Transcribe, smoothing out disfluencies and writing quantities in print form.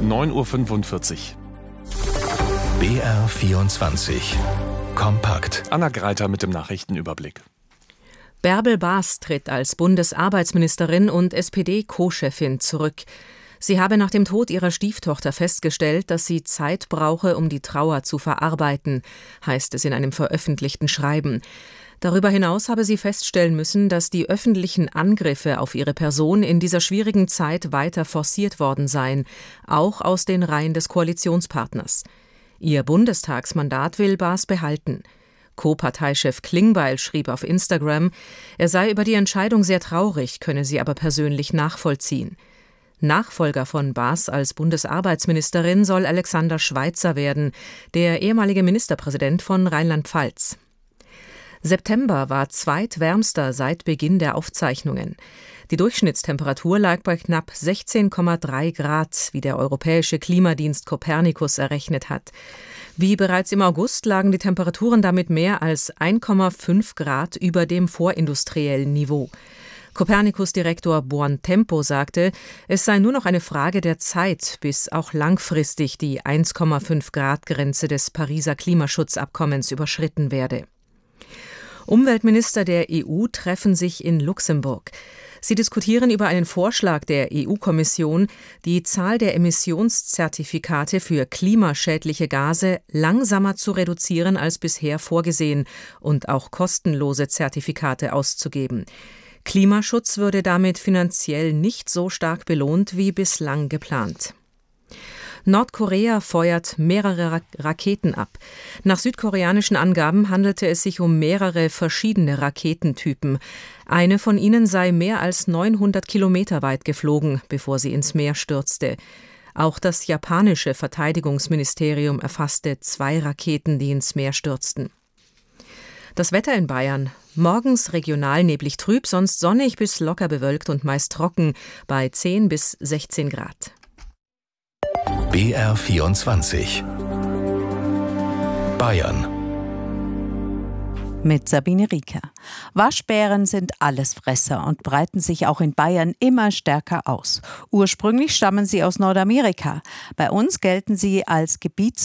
9:45 Uhr. BR24 kompakt. Anna Greiter mit dem Nachrichtenüberblick. Bärbel Baas tritt als Bundesarbeitsministerin und SPD-Co-Chefin zurück. Sie habe nach dem Tod ihrer Stieftochter festgestellt, dass sie Zeit brauche, um die Trauer zu verarbeiten, heißt es in einem veröffentlichten Schreiben. Darüber hinaus habe sie feststellen müssen, dass die öffentlichen Angriffe auf ihre Person in dieser schwierigen Zeit weiter forciert worden seien, auch aus den Reihen des Koalitionspartners. Ihr Bundestagsmandat will Baas behalten. Co-Parteichef Klingbeil schrieb auf Instagram, er sei über die Entscheidung sehr traurig, könne sie aber persönlich nachvollziehen. Nachfolger von Baas als Bundesarbeitsministerin soll Alexander Schweitzer werden, der ehemalige Ministerpräsident von Rheinland-Pfalz. September war zweitwärmster seit Beginn der Aufzeichnungen. Die Durchschnittstemperatur lag bei knapp 16,3 Grad, wie der europäische Klimadienst Copernicus errechnet hat. Wie bereits im August lagen die Temperaturen damit mehr als 1,5 Grad über dem vorindustriellen Niveau. Copernicus-Direktor Buontempo sagte, es sei nur noch eine Frage der Zeit, bis auch langfristig die 1,5-Grad-Grenze des Pariser Klimaschutzabkommens überschritten werde. Umweltminister der EU treffen sich in Luxemburg. Sie diskutieren über einen Vorschlag der EU-Kommission, die Zahl der Emissionszertifikate für klimaschädliche Gase langsamer zu reduzieren als bisher vorgesehen und auch kostenlose Zertifikate auszugeben. Klimaschutz würde damit finanziell nicht so stark belohnt wie bislang geplant. Nordkorea feuert mehrere Raketen ab. Nach südkoreanischen Angaben handelte es sich um mehrere verschiedene Raketentypen. Eine von ihnen sei mehr als 900 Kilometer weit geflogen, bevor sie ins Meer stürzte. Auch das japanische Verteidigungsministerium erfasste 2 Raketen, die ins Meer stürzten. Das Wetter in Bayern. Morgens regional neblig trüb, sonst sonnig bis locker bewölkt und meist trocken bei 10 bis 16 Grad. BR24 Bayern mit Sabine Rieker. Waschbären sind Allesfresser und breiten sich auch in Bayern immer stärker aus. Ursprünglich stammen sie aus Nordamerika. Bei uns gelten sie als